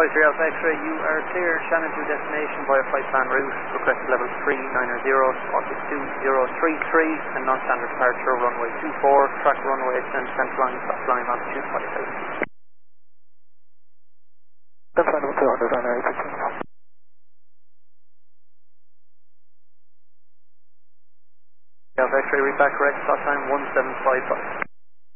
Alpha X-ray, you are clear. Shannon to destination via flight plan route. Requested level 390, altitude 2033, and non-standard departure runway 24, track runway, ascend central line, stop line, altitude 40,000. That's fine, 200, runway 15. Alpha X-ray, read back correct, start time 1755.